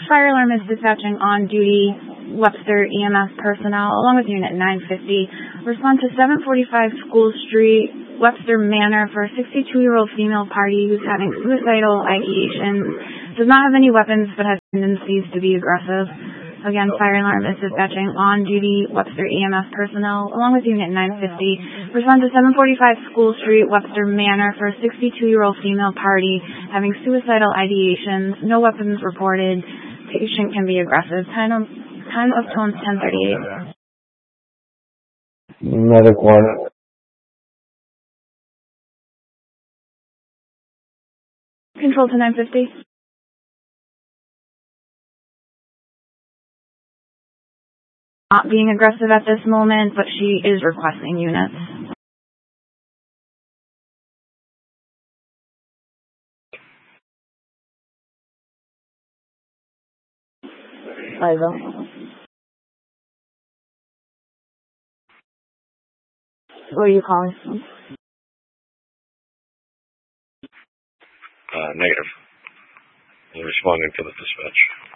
Fire alarm is dispatching on-duty Webster EMS personnel along with Unit 950. Respond to 745 School Street, Webster Manor for a 62-year-old female party who's having suicidal ideation, does not have any weapons but has tendencies to be aggressive. Again, fire alarm is dispatching on-duty Webster EMS personnel along with Unit 950. Respond to 745 School Street, Webster Manor for a 62-year-old female party having suicidal ideations, no weapons reported. Patient can be aggressive. Time of tone 10:38. Medic 1. Control to 950. Not being aggressive at this moment, but she is requesting units. Liza. What are you calling from? Negative. I'm responding to the dispatch.